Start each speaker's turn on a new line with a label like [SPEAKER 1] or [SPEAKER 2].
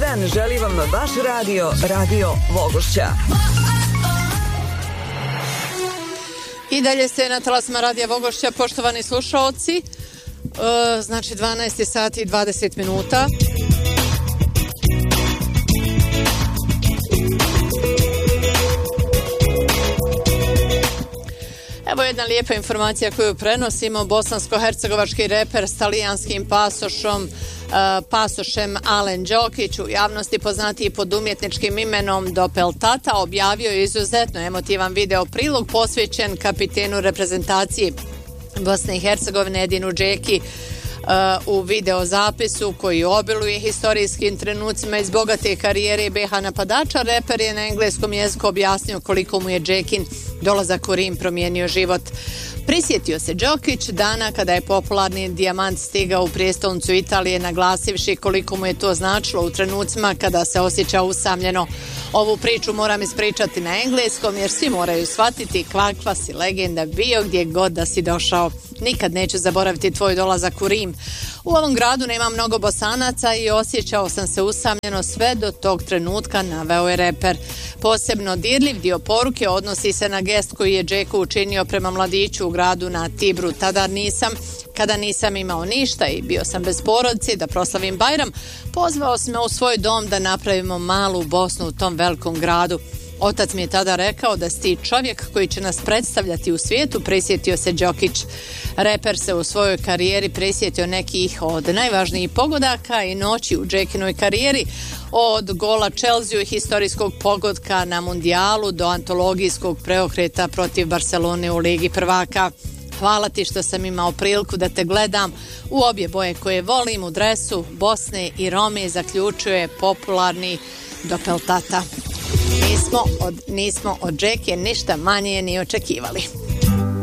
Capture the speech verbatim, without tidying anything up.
[SPEAKER 1] dan želi vam vaš radio, Radio Vogošća.
[SPEAKER 2] I dalje ste na talasima Radija Vogošća, poštovani slušaoci. E, znači dvanaest sati i dvadeset minuta. Evo jedna lijepa informacija koju prenosimo. Bosansko-hercegovački reper s talijanskim pasošom, uh, pasošem Alen Đokić, u javnosti poznatiji pod umjetničkim imenom Dopel Tata, objavio je izuzetno emotivan video prilog posvećen kapitenu reprezentacije Bosne i Hercegovine Edinu Džeki. Uh, u videozapisu koji obiluje historijskim trenucima iz bogate karijere be ha napadača, reper je na engleskom jeziku objasnio koliko mu je Džekin dolazak u Rim promijenio život. Prisjetio se Đokić dana kada je popularni dijamant stigao u prijestolnicu Italije, naglasivši koliko mu je to značilo u trenucima kada se osjeća usamljeno. Ovu priču moram ispričati na engleskom jer svi moraju shvatiti kakva si legenda bio gdje god da si došao. Nikad neću zaboraviti tvoj dolazak u Rim. U ovom gradu nema mnogo Bosanaca i osjećao sam se usamljeno sve do tog trenutka, naveo je reper. Posebno dirljiv dio poruke odnosi se na gest koji je Džeko učinio prema mladiću u gradu na Tibru. Tada nisam, kada nisam imao ništa i bio sam bez porodice da proslavim Bajram, pozvao sam me u svoj dom da napravimo malu Bosnu u tom velikom gradu. Otac mi je tada rekao da si ti čovjek koji će nas predstavljati u svijetu, prisjetio se Đokić. Reper se u svojoj karijeri prisjetio nekih od najvažnijih pogodaka i noći u Džekinoj karijeri, od gola Chelsea i historijskog pogotka na mundijalu do antologijskog preokreta protiv Barcelone u Ligi prvaka. Hvala ti što sam imao priliku da te gledam u obje boje koje volim, u dresu Bosne i Rome, zaključuje popularni Dopel Tata. Nismo od, nismo od Džeke ništa manje ni očekivali.